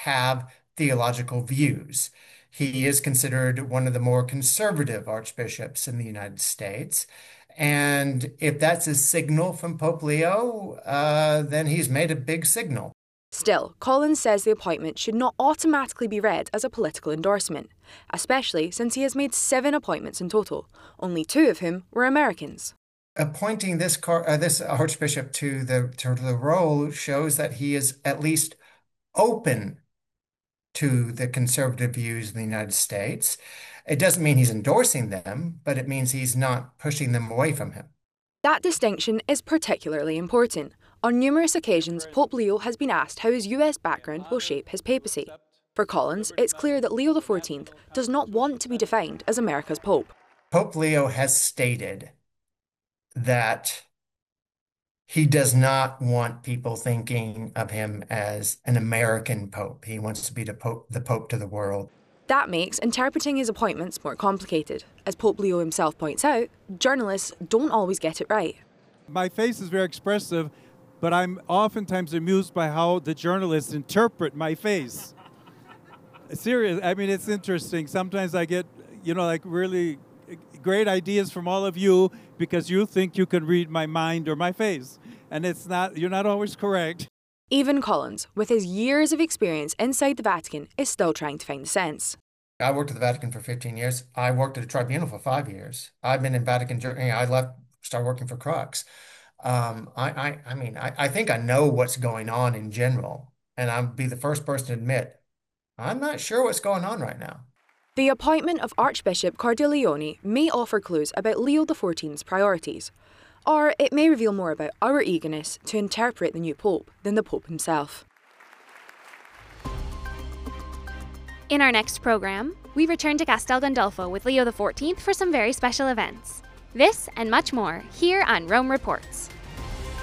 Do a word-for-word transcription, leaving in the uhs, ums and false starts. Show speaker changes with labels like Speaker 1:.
Speaker 1: have theological views. He is considered one of the more conservative archbishops in the United States. And if that's a signal from Pope Leo, uh, then he's made a big signal.
Speaker 2: Still, Collins says the appointment should not automatically be read as a political endorsement, especially since he has made seven appointments in total, only two of whom were Americans.
Speaker 1: Appointing this car, uh, this archbishop to the to the role shows that he is at least open to the conservative views in the United States. It doesn't mean he's endorsing them, but it means he's not pushing them away from him.
Speaker 2: That distinction is particularly important. On numerous occasions, Pope Leo has been asked how his U S background will shape his papacy. For Collins, it's clear that Leo the fourteenth does not want to be defined as America's pope.
Speaker 1: Pope Leo has stated that he does not want people thinking of him as an American pope. He wants to be the pope, the pope to the world.
Speaker 2: That makes interpreting his appointments more complicated. As Pope Leo himself points out, journalists don't always get it right.
Speaker 3: My face is very expressive, but I'm oftentimes amused by how the journalists interpret my face. Serious, I mean, it's interesting. Sometimes I get, you know, like really great ideas from all of you because you think you can read my mind or my face. And it's not, you're not always correct.
Speaker 2: Even Collins, with his years of experience inside the Vatican, is still trying to find the sense.
Speaker 1: I worked at the Vatican for fifteen years. I worked at a tribunal for five years. I've been in Vatican, I left, started working for Crux. Um, I, I, I mean, I, I think I know what's going on in general, and I'll be the first person to admit, I'm not sure what's going on right now.
Speaker 2: The appointment of Archbishop Cordileone may offer clues about Leo the fourteenth's priorities, or it may reveal more about our eagerness to interpret the new Pope than the Pope himself.
Speaker 4: In our next program, we return to Castel Gandolfo with Leo the fourteenth for some very special events. This and much more here on Rome Reports.